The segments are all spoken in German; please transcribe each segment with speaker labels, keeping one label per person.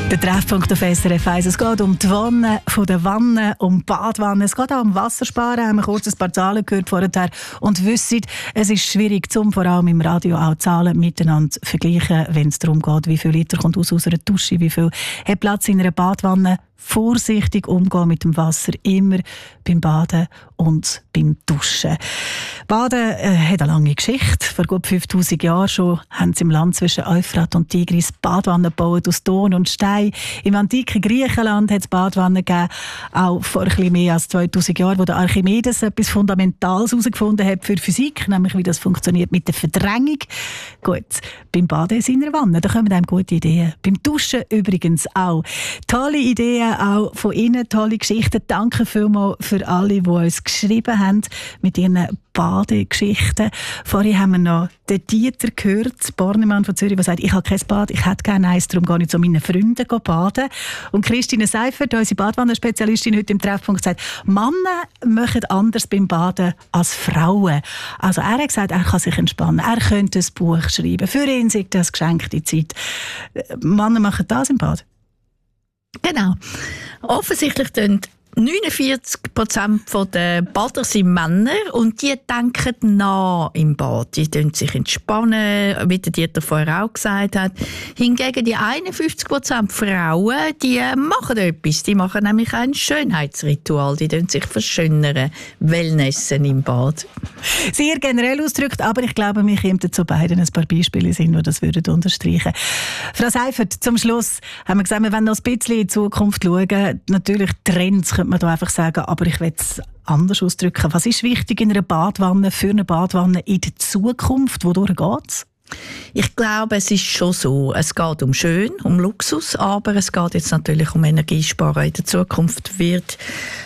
Speaker 1: Der Treffpunkt auf SRF 1. Es geht um die Wanne von der Wanne, um Badwanne. Es geht auch um Wassersparen. Haben wir kurz ein paar Zahlen gehört vorher und wissen, es ist schwierig, vor allem im Radio auch Zahlen miteinander zu vergleichen, wenn es darum geht, wie viel Liter kommt aus einer Dusche, wie viel hat Platz in einer Badwanne. Vorsichtig umgehen mit dem Wasser, immer beim Baden und beim Duschen. Baden hat eine lange Geschichte. Vor gut 5000 Jahren schon haben sie im Land zwischen Euphrat und Tigris Badwannen gebaut aus Ton und Stein. Im antiken Griechenland hat es Badwannen gegeben, auch vor ein bisschen mehr als 2000 Jahren, wo der Archimedes etwas Fundamentales herausgefunden hat für Physik, nämlich wie das funktioniert mit der Verdrängung. Gut, beim Baden in seiner Wanne, da kommen einem gute Ideen. Beim Duschen übrigens auch. Tolle Ideen auch von Ihnen, tolle Geschichten. Danke vielmals für alle, die uns geschrieben haben mit ihren Badegeschichten. Vorhin haben wir noch den Dieter gehört, Bornemann von Zürich, der sagt, ich habe kein Bad, ich hätte gerne eins, darum gehe ich zu meinen Freunden baden. Und Christine Seifert, unsere Badwannenspezialistin, heute im Treffpunkt sagt, Männer machen anders beim Baden als Frauen. Also er hat gesagt, er kann sich entspannen, er könnte ein Buch schreiben. Für ihn ist das geschenkte Zeit. Männer machen das im Bad?
Speaker 2: Genau. Offensichtlich tun 49% der Bader sind Männer und die denken nach im Bad. Die sich entspannen, wie der Dieter vorher auch gesagt hat. Hingegen die 51% Frauen, die machen etwas. Die machen nämlich ein Schönheitsritual. Die sich verschönern, Wellnessen im Bad.
Speaker 1: Sehr generell ausgedrückt, aber ich glaube, mir kämen zu beiden ein paar Beispiele sind, die das würden unterstreichen. Frau Seifert, zum Schluss haben wir gesagt, wir wollen noch ein bisschen in die Zukunft schauen. Natürlich Trends könnte man da einfach sagen, aber ich will es anders ausdrücken. Was ist wichtig in einer Badwanne, für eine Badwanne in der Zukunft? Wodurch geht es?
Speaker 2: Ich glaube, es ist schon so. Es geht um schön, um Luxus, aber es geht jetzt natürlich um Energiesparen. In der Zukunft wird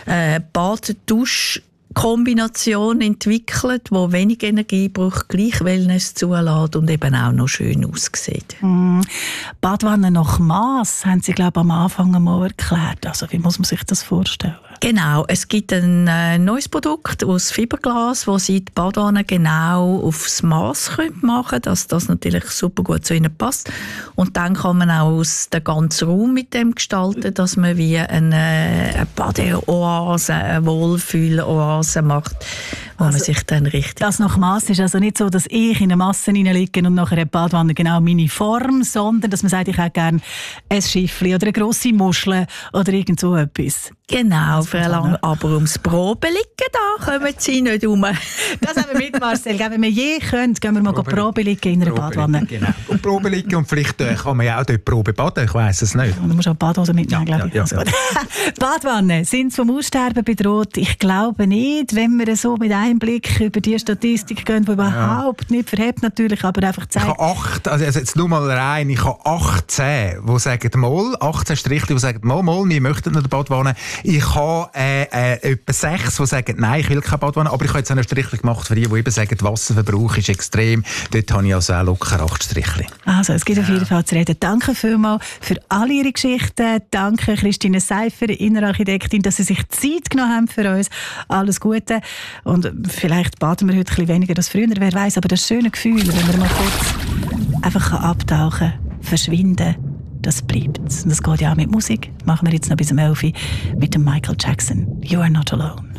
Speaker 2: Bad-Dusch-Kombination entwickelt, die wenig Energie braucht, gleich Wellness zulässt und eben auch noch schön aussieht.
Speaker 1: Badwanne nach Maß haben Sie, glaube ich, am Anfang einmal erklärt. Also, wie muss man sich das vorstellen?
Speaker 2: Genau, es gibt ein neues Produkt aus Fiberglas, wo Sie die Badwanne genau aufs Maß machen können, dass das natürlich super gut zu Ihnen passt. Und dann kann man auch den ganzen Raum mit dem gestalten, dass man wie eine Badeoase, eine Wohlfühloase macht, wo man sich dann richtig...
Speaker 1: Das nach Maß ist also nicht so, dass ich in eine Masse hineinliege und nachher eine Badwanne genau meine Form, sondern dass man sagt, ich hätte gerne ein Schiffli oder eine grosse Muschel oder irgend so etwas.
Speaker 2: Genau, aber ums Probeliegen, da kommen Sie nicht rum.
Speaker 1: Das haben wir mit, Marcel. Wenn wir je können, gehen wir mal Probeliegen in einer Badwanne.
Speaker 3: Genau. Und Probeliegen und vielleicht kann man ja auch dort Probe baden, ich weiss es nicht.
Speaker 1: Und du musst auch Badhose mitnehmen, glaube ich.
Speaker 3: Ja.
Speaker 1: Badwannen sind vom Aussterben bedroht. Ich glaube nicht, wenn wir so mit einem Blick über die Statistik gehen, die überhaupt nicht verhebt natürlich, aber einfach zeigt.
Speaker 3: Ich habe 8, also jetzt nur mal rein, ich habe 18, die sagen mal, 18 Strichli, die sagen mal, wir möchten eine Badwanne. Ich habe etwa 6, die sagen, nein, ich will keine Badwanne, aber ich habe jetzt einen Strichli gemacht für die eben sagen, der Wasserverbrauch ist extrem. Dort habe ich also auch locker 8 Strichli.
Speaker 1: Also, es gibt auf jeden Fall zu reden. Danke vielmals für all Ihre Geschichten. Danke Christine Seifert, Innenarchitektin, dass Sie sich Zeit genommen haben für uns. Alles Gute. Und vielleicht baden wir heute ein bisschen weniger als früher, wer weiß, aber das schöne Gefühl, wenn man mal kurz einfach abtauchen kann, verschwinden, das bleibt. Und das geht ja auch mit Musik. Machen wir jetzt noch bis um 11 Uhr mit dem Michael Jackson. You are not alone.